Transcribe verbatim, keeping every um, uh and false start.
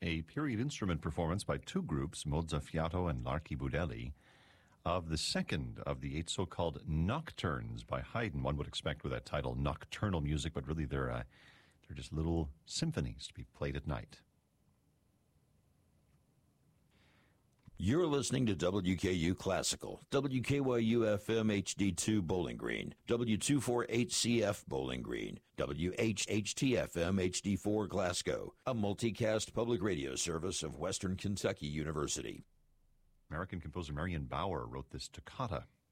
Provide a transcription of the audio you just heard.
a period instrument performance by two groups, Mozzafiato and L'Archibudelli, of the second of the eight so-called nocturnes by Haydn. One would expect with that title nocturnal music, but really they're, uh, they're just little symphonies to be played at night. You're listening to W K U Classical, W K Y U F M H D two Bowling Green, W two forty-eight C F Bowling Green, W H H T F M H D four Glasgow, a multicast public radio service of Western Kentucky University. American composer Marion Bauer wrote this toccata